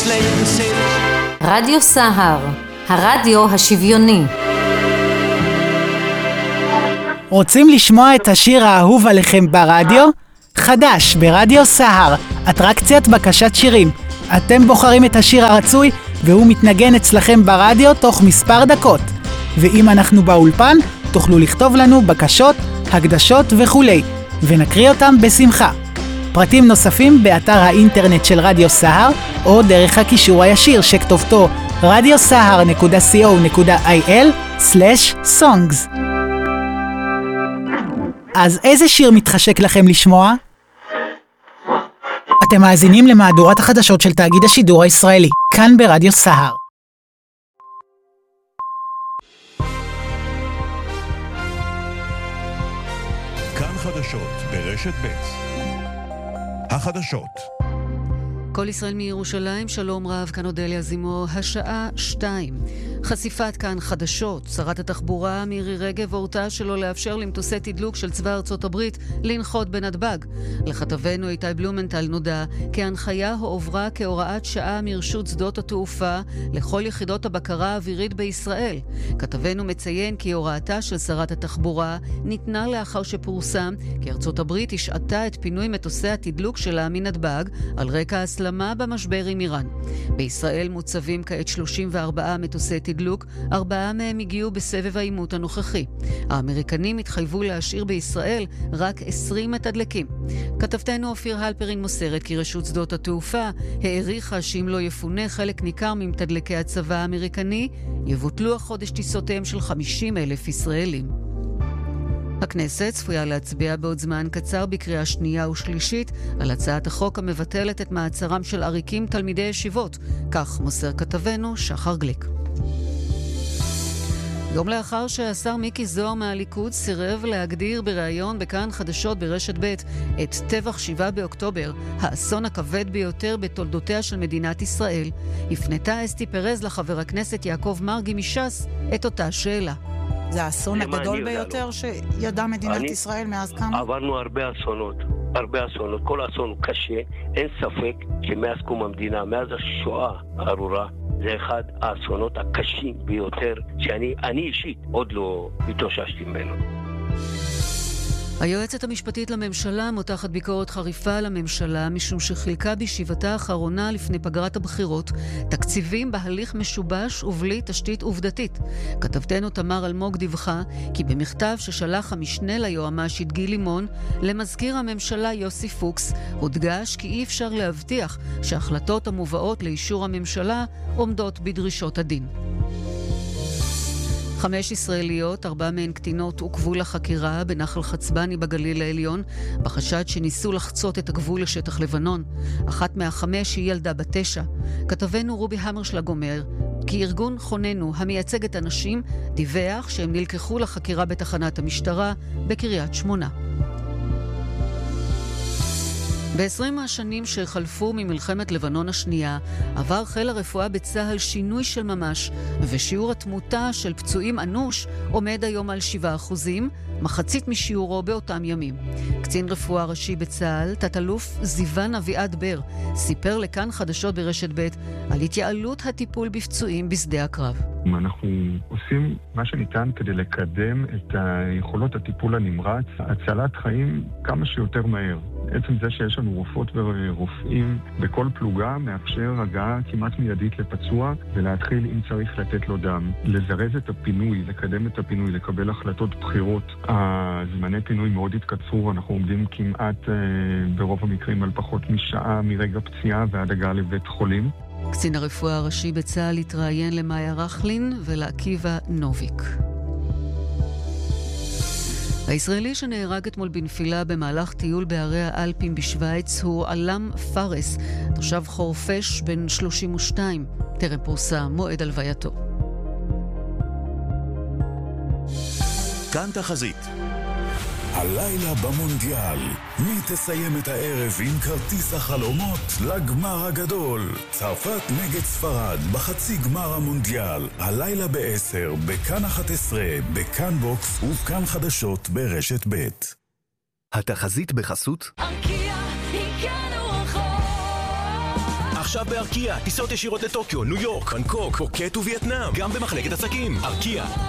Flächen sind. רדיו סהר, הרדיו השוויוני. רוצים לשמוע את השיר האהוב עליכם ברדיו? חדש ברדיו סהר, אטרקציית בקשת שירים. אתם בוחרים את השיר הרצוי והוא מתנגן אצלכם ברדיו תוך מספר דקות. ואם אנחנו באולפן, תוכלו לכתוב לנו בקשות, הקדשות וכולי, ונקריא אותם בשמחה. פרטים נוספים באתר האינטרנט של רדיו סהר, או דרך הקישור הישיר שכתובתו radiosahar.co.il/songs. אז איזה שיר מתחשק לכם לשמוע? אתם מאזינים למהדורת החדשות של תאגיד השידור הישראלי, כאן ברדיו סהר. כאן חדשות ברשת ב'. החדשות. כל ישראל מירושלים, שלום רב, כאן אודליה זימו, השעה 2. חשיפת כאן חדשות. שרת התחבורה מירי רגב הורתה שלא לאפשר למטוסי תדלוק של צבא ארצות הברית לנחות בנתב"ג. לכתבנו איתי בלומנטל נודע כי ההנחיה הועברה כהוראת שעה מרשות שדות התעופה לכל יחידות הבקרה האווירית בישראל. כתבנו מציין כי הוראתה של שרת התחבורה ניתנה לאחר שפורסם כי ארצות הברית השעתה את פינוי מטוסי התדלוק שלה מנתב"ג על רקע הסלמה במשבר עם איראן. בישראל מוצבים כעת 34 מטוסי תדלוק, 4 מהם הגיעו בסבב האימות הנוכחי. האמריקנים התחייבו להשאיר בישראל רק 20 מתדלקים. כתבתנו אופיר הלפרין מוסרת כי רשות שדות התעופה העריכה שאם לא יפונה חלק ניכר ממתדלקי הצבא האמריקני, יבוטלו החודש טיסותיהם של 50,000 ישראלים. הכנסת צפויה להצביע בעוד זמן קצר בקריאה שנייה ושלישית על הצעת החוק המבטלת את מעצרם של עריקים תלמידי ישיבות, כך מוסר כתבנו שחר גליק. יום לאחר שהשר מיקי זוהר מהליכוד סירב להגדיר בראיון בכאן חדשות ברשת ב' את טבח 7 באוקטובר, האסון הכבד ביותר בתולדותיה של מדינת ישראל, הפנתה אסתי פרז לחבר הכנסת יעקב מרגי מש"ס את אותה שאלה. זה האסון הגדול ביותר שידעה מדינת ישראל מאז קמה? עברנו הרבה אסונות, כל אסון הוא קשה, אין ספק שמאז קום המדינה, מאז השואה הארורה, זה אחד האסונות הקשים ביותר שאני אישית עוד לא התאוששתי ממנו. היועצת המשפטית לממשלה מותחת ביקורת חריפה על הממשלה משום שחילקה בישיבתה האחרונה לפני פגרת הבחירות תקציבים בהליך משובש ובלי תשתית עובדתית. כתבתנו תמר אלמוג דיווחה כי במכתב ששלח המשנה ליועמ"שית גיל לימון למזכיר הממשלה יוסי פוקס הודגש כי אי אפשר להבטיח שההחלטות המובאות לאישור הממשלה עומדות בדרישות הדין. 5 ישראליות, 4 מהן קטינות, עוכבו לחקירה בנחל חצבני בגליל העליון, בחשד שניסו לחצות את הגבול לשטח לבנון. 1 מה-5 היא ילדה בת 9. כתבנו רובי המרשלג אומר כי ארגון חוננו המייצג את הנשים דיווח שהם נלקחו לחקירה בתחנת המשטרה בקריית שמונה. ב-20 השנים שחלפו ממלחמת לבנון השנייה, עבר חיל הרפואה בצה"ל שינוי של ממש, ושיעור התמותה של פצועים אנוש עומד היום על 7%, מחצית משיעורו באותם ימים. קצין רפואה ראשי בצה"ל, תת-אלוף זיוון אביעד בר, סיפר לכאן חדשות ברשת ב' על התייעלות הטיפול בפצועים בשדה הקרב. אנחנו עושים מה שניתן כדי לקדם את היכולות הטיפול הנמרץ, הצלת חיים כמה שיותר מהר. עצם זה שיש לנו רופאות ורופאים בכל פלוגה מאפשר הגעה כמעט מיידית לפצוע ולהתחיל אם צריך לתת לו דם. לזרז את הפינוי, לקדם את הפינוי, לקבל החלטות בחירות. הזמני פינוי מאוד התקצרו, אנחנו עומדים כמעט ברוב המקרים על פחות משעה מרגע פציעה ועד הגעה לבית חולים. קצין הרפואה הראשי בצה"ל התראיין למאיה רחלין ולעקיבא נוביק. הישראלי שנהרג אתמול בנפילה במהלך טיול בערי האלפים בשוויץ הוא אלם פרס, תושב חורפש בן 32. טרם פורסם מועד הלווייתו. כאן תחזית. הלילה במונדיאל, מי תסיים את הערב עם כרטיס החלומות לגמר הגדול? צרפת נגד ספרד בחצי גמר המונדיאל, הלילה ב-10, בכאן 11, בכאן בוקס ובכאן חדשות ברשת ב'. התחזית בחסות עכשיו בארקיה, טיסות ישירות לטוקיו, ניו יורק, בנקוק, פוקט ווייטנאם, גם במחלקת עסקים. ארקיה,